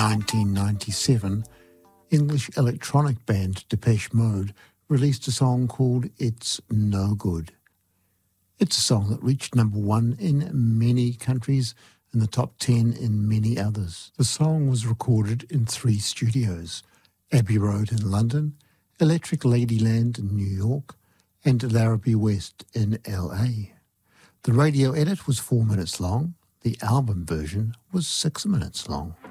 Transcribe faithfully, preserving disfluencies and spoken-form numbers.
nineteen ninety-seven, English electronic band Depeche Mode released a song called It's No Good. It's a song that reached number one in many countries and the top ten in many others. The song was recorded in three studios: Abbey Road in London, Electric Ladyland in New York, and Larrabee West in L A. The radio edit was four minutes long. The album version was six minutes long.